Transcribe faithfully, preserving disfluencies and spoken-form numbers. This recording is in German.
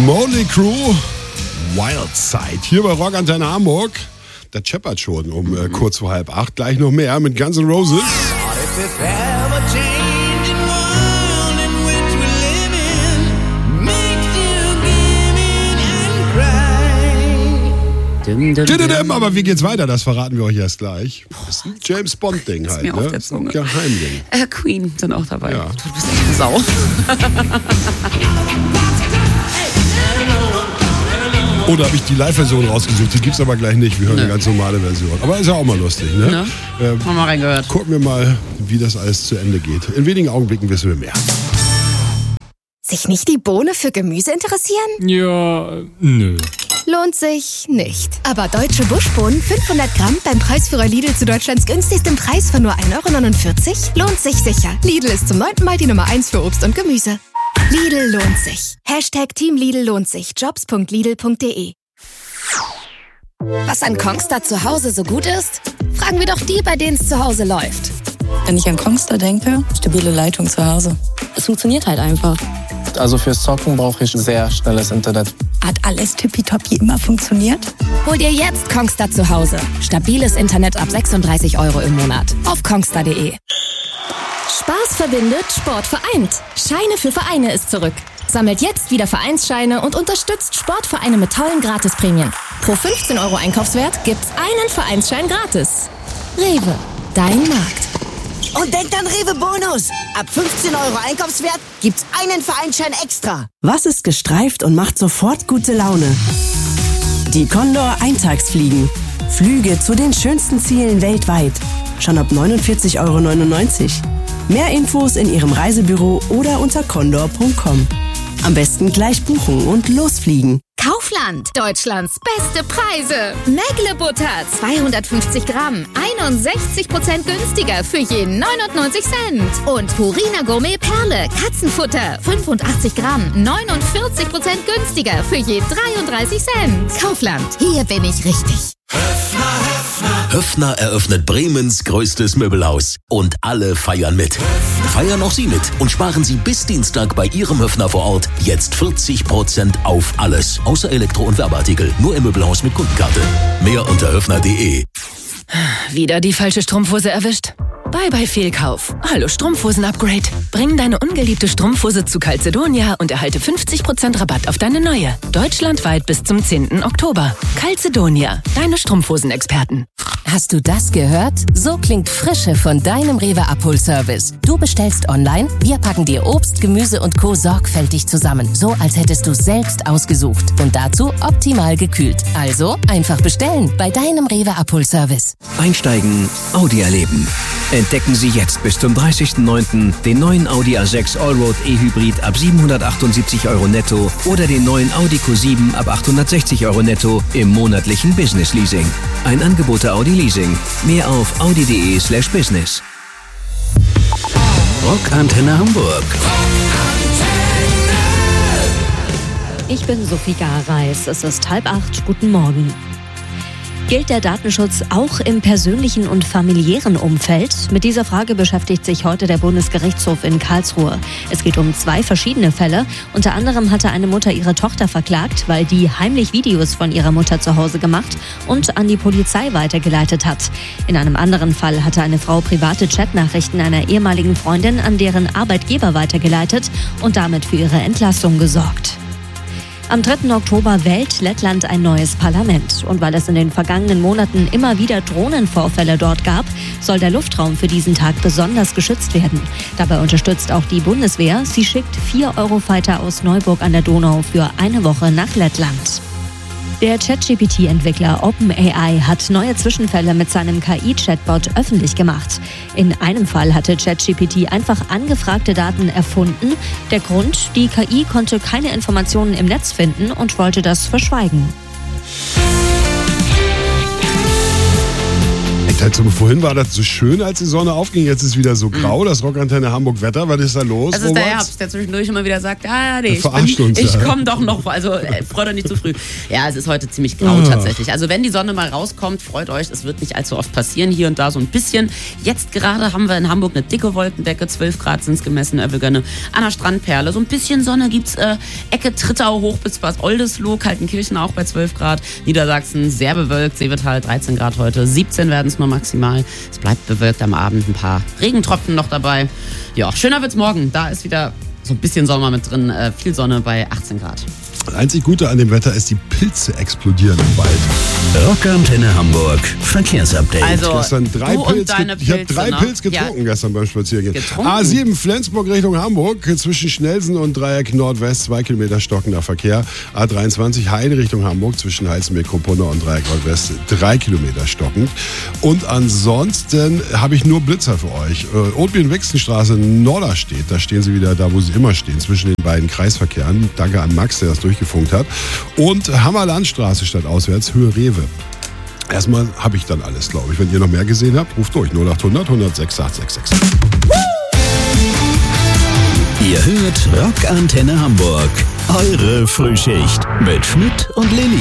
Motley Crue, Wild Side. Hier bei Rock Antenne Hamburg. Da scheppert schon um äh, kurz vor halb acht. Gleich noch mehr mit Guns N' Roses. Dim, dim, dim. Aber wie geht's weiter? Das verraten wir euch erst gleich. Das ist ein James Bond-Ding halt, mir ne? auf der Zunge. Ein Geheimding. Äh, Queen sind auch dabei. Ja. Du bist echt eine Sau. Oh, da habe ich die Live-Version rausgesucht. Die gibt's aber gleich nicht. Wir hören Nö. eine ganz normale Version. Aber ist ja auch mal lustig, ne? Ne? Ähm, Haben wir mal reingehört. gucken wir mal, wie das alles zu Ende geht. In wenigen Augenblicken wissen wir mehr. Sich nicht die Bohne für Gemüse interessieren? Ja, nö. Lohnt sich nicht. Aber deutsche Buschbohnen fünfhundert Gramm beim Preisführer Lidl zu Deutschlands günstigstem Preis von nur ein Euro neunundvierzig lohnt sich sicher. Lidl ist zum neunten Mal die Nummer eins für Obst und Gemüse. Lidl lohnt sich. Hashtag Team Lidl lohnt sich. Jobs punkt lidl punkt de. Was an Kongstar zu Hause so gut ist? Fragen wir doch die, bei denen es zu Hause läuft. Wenn ich an Kongstar denke, stabile Leitung zu Hause. Es funktioniert halt einfach. Also fürs Zocken brauche ich sehr schnelles Internet. Hat alles tippitoppi immer funktioniert? Hol dir jetzt Kongstar zu Hause. Stabiles Internet ab sechsunddreißig Euro im Monat. Auf kongstar punkt de. Spaß verbindet, Sport vereint. Scheine für Vereine ist zurück. Sammelt jetzt wieder Vereinsscheine und unterstützt Sportvereine mit tollen Gratisprämien. Pro fünfzehn Euro Einkaufswert gibt's einen Vereinsschein gratis. Rewe, dein Markt. Und denkt an Rewe Bonus. Ab fünfzehn Euro Einkaufswert gibt's einen Vereinsschein extra. Was ist gestreift und macht sofort gute Laune? Die Condor Eintagsfliegen. Flüge zu den schönsten Zielen weltweit. Schon ab neunundvierzig Euro neunundneunzig. Mehr Infos in Ihrem Reisebüro oder unter condor punkt com. Am besten gleich buchen und losfliegen. Kaufland, Deutschlands beste Preise. Mägle-Butter, zweihundertfünfzig Gramm, einundsechzig Prozent günstiger für je neunundneunzig Cent. Und Purina Gourmet Perle, Katzenfutter, fünfundachtzig Gramm, neunundvierzig Prozent günstiger für je dreiunddreißig Cent. Kaufland, hier bin ich richtig. Höffner eröffnet Bremens größtes Möbelhaus. Und alle feiern mit. Feiern auch Sie mit und sparen Sie bis Dienstag bei Ihrem Höffner vor Ort jetzt vierzig Prozent auf alles. Außer Elektro- und Werbeartikel. Nur im Möbelhaus mit Kundenkarte. Mehr unter höffner punkt de. Wieder die falsche Strumpfhose erwischt? Bye bye Fehlkauf. Hallo Strumpfhosen-Upgrade. Bring deine ungeliebte Strumpfhose zu Calzedonia und erhalte fünfzig Prozent Rabatt auf deine neue. Deutschlandweit bis zum zehnten Oktober. Calzedonia, deine Strumpfhosen-Experten. Hast du das gehört? So klingt Frische von deinem Rewe Abholservice. Du bestellst online, wir packen dir Obst, Gemüse und Co. sorgfältig zusammen. So als hättest du selbst ausgesucht. Und dazu optimal gekühlt. Also einfach bestellen bei deinem Rewe Abholservice. Einsteigen, Audi erleben. Entdecken Sie jetzt bis zum dreißigsten neunten den neuen Audi A sechs Allroad E-Hybrid ab siebenhundertachtundsiebzig Euro netto oder den neuen Audi Q sieben ab achthundertsechzig Euro netto im monatlichen Business Leasing. Ein Angebot der Audi Leasing. Mehr auf audi punkt de slash business. Rock Antenne Hamburg. Ich bin Sophie Gareis. Es ist halb acht. Guten Morgen. Gilt der Datenschutz auch im persönlichen und familiären Umfeld? Mit dieser Frage beschäftigt sich heute der Bundesgerichtshof in Karlsruhe. Es geht um zwei verschiedene Fälle. Unter anderem hatte eine Mutter ihre Tochter verklagt, weil die heimlich Videos von ihrer Mutter zu Hause gemacht und an die Polizei weitergeleitet hat. In einem anderen Fall hatte eine Frau private Chatnachrichten einer ehemaligen Freundin an deren Arbeitgeber weitergeleitet und damit für ihre Entlassung gesorgt. Am dritten Oktober wählt Lettland ein neues Parlament. Und weil es in den vergangenen Monaten immer wieder Drohnenvorfälle dort gab, soll der Luftraum für diesen Tag besonders geschützt werden. Dabei unterstützt auch die Bundeswehr. Sie schickt vier Eurofighter aus Neuburg an der Donau für eine Woche nach Lettland. Der ChatGPT-Entwickler OpenAI hat neue Zwischenfälle mit seinem K I-Chatbot öffentlich gemacht. In einem Fall hatte ChatGPT einfach angefragte Daten erfunden. Der Grund, die K I konnte keine Informationen im Netz finden und wollte das verschweigen. Jetzt, vorhin war das so schön, als die Sonne aufging. Jetzt ist es wieder so grau. Das Rockantenne Hamburg Wetter. Was ist da los? Das ist der Herbst, der zwischendurch immer wieder sagt, ah, nee, ich, Verarscht uns, ich ja. komme doch noch. Also äh, freut euch nicht zu früh. Ja, es ist heute ziemlich grau Ah. tatsächlich. Also wenn die Sonne mal rauskommt, freut euch. Es wird nicht allzu oft passieren. Hier und da so ein bisschen. Jetzt gerade haben wir in Hamburg eine dicke Wolkendecke. zwölf Grad sind es gemessen. Äh, wir gönnen an der Strandperle. So ein bisschen Sonne gibt's. Äh, Ecke Trittau hoch bis Bad Oldesloe. Kaltenkirchen auch bei zwölf Grad. Niedersachsen sehr bewölkt. Seevetal dreizehn Grad heute. siebzehn werden es nur maximal. Es bleibt bewölkt am Abend. Ein paar Regentropfen noch dabei. Ja, schöner wird's morgen. Da ist wieder so ein bisschen Sommer mit drin. Äh, viel Sonne bei achtzehn Grad. Das einzig Gute an dem Wetter ist, die Pilze explodieren im Wald. Rockantenne Hamburg Verkehrsupdate. Also, Gestern drei du und Pilz deine ge- ich habe Pilze, drei ne? Pilz getrunken Ja. gestern beim Spaziergehen. Getrunken? A sieben Flensburg Richtung Hamburg, zwischen Schnellsen und Dreieck Nordwest, zwei Kilometer stockender Verkehr. A dreiundzwanzig Heide Richtung Hamburg, zwischen Heizenberg-Kupona und Dreieck Nordwest, drei Kilometer stockend. Und ansonsten habe ich nur Blitzer für euch. Äh, Otbien-Wixenstraße Norderstedt, da stehen sie wieder da, wo sie immer stehen, zwischen den beiden Kreisverkehren. Danke an Max, der das durchgefunkt hat. Und Hammerlandstraße statt auswärts, Höhe Rewe. Erstmal habe ich dann alles, glaube ich. Wenn ihr noch mehr gesehen habt, ruft durch. null acht hundert, hundertsechs, acht sechs sechs. Ihr hört Rockantenne Hamburg. Eure Frühschicht mit Schmidt und Lilly.